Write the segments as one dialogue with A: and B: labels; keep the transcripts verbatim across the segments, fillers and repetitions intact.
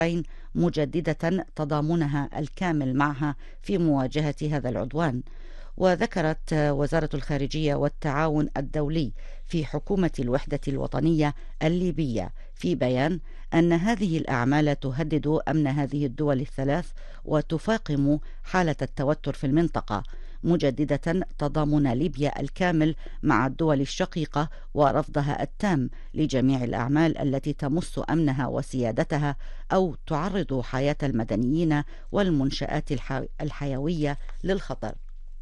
A: مجددة تضامنها الكامل معها في مواجهة هذا العدوان. وذكرت وزارة الخارجية والتعاون الدولي في حكومة الوحدة الوطنية الليبية في بيان أن هذه الأعمال تهدد أمن هذه الدول الثلاث وتفاقم حالة التوتر في المنطقة، مجددة تضامن ليبيا الكامل مع الدول الشقيقة ورفضها التام لجميع الأعمال التي تمس أمنها وسيادتها أو تعرض حياة المدنيين والمنشآت الحيوية للخطر.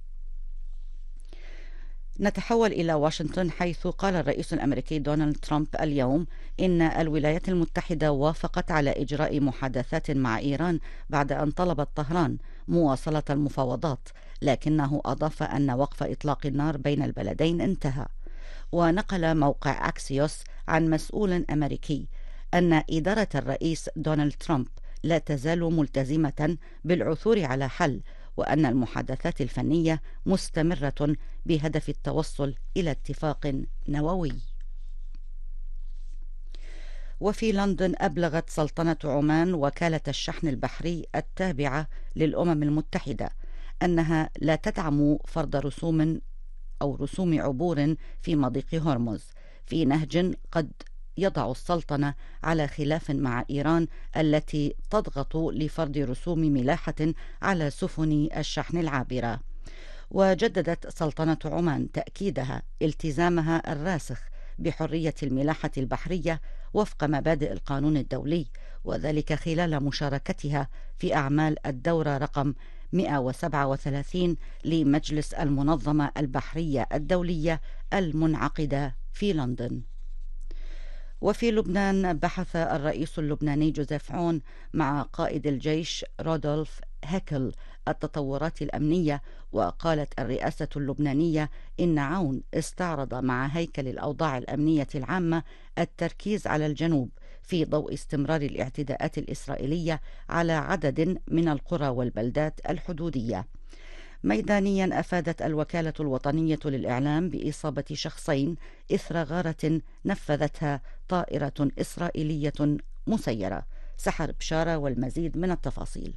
A: نتحول إلى واشنطن، حيث قال الرئيس الأمريكي دونالد ترامب اليوم إن الولايات المتحدة وافقت على إجراء محادثات مع إيران بعد أن طلبت طهران مواصلة المفاوضات، لكنه أضاف أن وقف إطلاق النار بين البلدين انتهى. ونقل موقع أكسيوس عن مسؤول أمريكي أن إدارة الرئيس دونالد ترامب لا تزال ملتزمة بالعثور على حل، وأن المحادثات الفنية مستمرة بهدف التوصل إلى اتفاق نووي. وفي لندن أبلغت سلطنة عمان وكالة الشحن البحري التابعة للأمم المتحدة أنها لا تدعم فرض رسوم أو رسوم عبور في مضيق هرمز في نهج قد يضع السلطنة على خلاف مع إيران التي تضغط لفرض رسوم ملاحة على سفن الشحن العابرة. وجددت سلطنة عمان تأكيدها التزامها الراسخ بحرية الملاحة البحرية وفق مبادئ القانون الدولي، وذلك خلال مشاركتها في أعمال الدورة رقم مئة وسبعة وثلاثين لمجلس المنظمة البحرية الدولية المنعقدة في لندن. وفي لبنان بحث الرئيس اللبناني جوزيف عون مع قائد الجيش رودولف هيكل التطورات الأمنية، وقالت الرئاسة اللبنانية إن عون استعرض مع هيكل الأوضاع الأمنية العامة التركيز على الجنوب في ضوء استمرار الاعتداءات الإسرائيلية على عدد من القرى والبلدات الحدودية. ميدانيا أفادت الوكالة الوطنية للإعلام بإصابة شخصين إثر غارة نفذتها طائرة إسرائيلية مسيرة. سحر بشارة والمزيد من التفاصيل.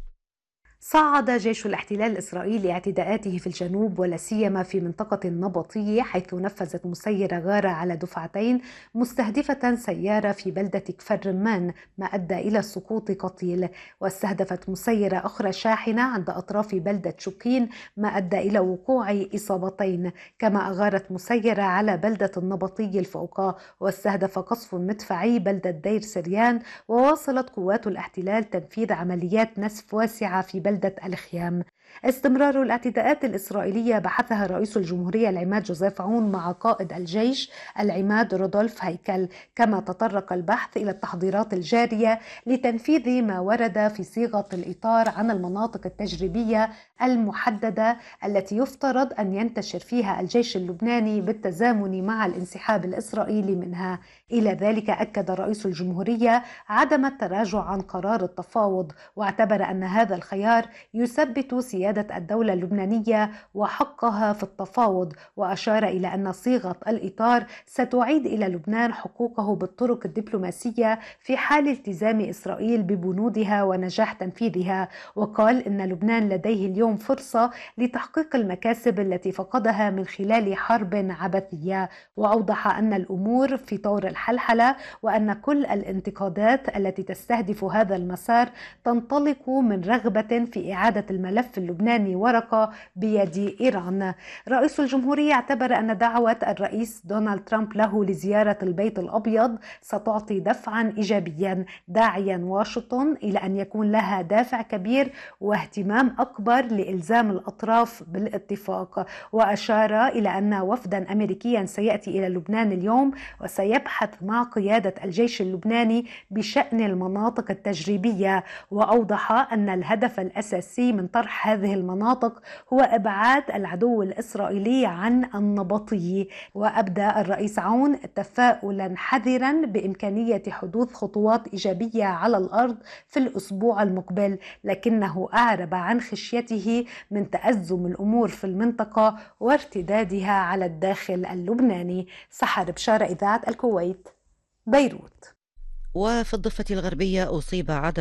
B: صعد جيش الاحتلال الإسرائيلي اعتداءاته في الجنوب ولا سيما في منطقة النبطية، حيث نفذت مسيرة غارة على دفعتين مستهدفة سيارة في بلدة كفر رمان، ما أدى إلى سقوط قتيل. واستهدفت مسيرة أخرى شاحنة عند أطراف بلدة شوكين، ما أدى إلى وقوع إصابتين. كما أغارت مسيرة على بلدة النبطي الفوقا، واستهدف قصف مدفعي بلدة دير سريان. وواصلت قوات الاحتلال تنفيذ عمليات نسف واسعة في بلدة بلدة الخيام. استمرار الاعتداءات الإسرائيلية بحثها رئيس الجمهورية العماد جوزيف عون مع قائد الجيش العماد رودولف هيكل، كما تطرق البحث إلى التحضيرات الجارية لتنفيذ ما ورد في صيغة الإطار عن المناطق التجريبية المحددة التي يفترض أن ينتشر فيها الجيش اللبناني بالتزامن مع الانسحاب الإسرائيلي منها. إلى ذلك أكد رئيس الجمهورية عدم التراجع عن قرار التفاوض، واعتبر أن هذا الخيار يثبت سيادة الدولة اللبنانية وحقها في التفاوض، وأشار إلى أن صيغة الإطار ستعيد إلى لبنان حقوقه بالطرق الدبلوماسية في حال التزام إسرائيل ببنودها ونجاح تنفيذها. وقال إن لبنان لديه اليوم فرصة لتحقيق المكاسب التي فقدها من خلال حرب عبثية، وأوضح أن الأمور في طور الحلحلة، وأن كل الانتقادات التي تستهدف هذا المسار تنطلق من رغبة في إعادة الملف اللبناني ورقة بيد إيران. رئيس الجمهورية اعتبر أن دعوة الرئيس دونالد ترامب له لزيارة البيت الأبيض ستعطي دفعا إيجابيا، داعيا واشنطن إلى أن يكون لها دافع كبير واهتمام أكبر لإلزام الأطراف بالاتفاق. وأشار إلى أن وفدا أمريكيا سيأتي إلى لبنان اليوم وسيبحث مع قيادة الجيش اللبناني بشأن المناطق التجريبية. وأوضح أن الهدف الأساسي من طرح هذه المناطق هو إبعاد العدو الإسرائيلي عن النبطي. وأبدى الرئيس عون تفاؤلا حذرا بإمكانية حدوث خطوات إيجابية على الأرض في الأسبوع المقبل، لكنه أعرب عن خشيته من تأزم الأمور في المنطقة وارتدادها على الداخل اللبناني. سحر بشارة، إذاعة الكويت، بيروت.
A: وفي الضفة الغربية أصيب عدد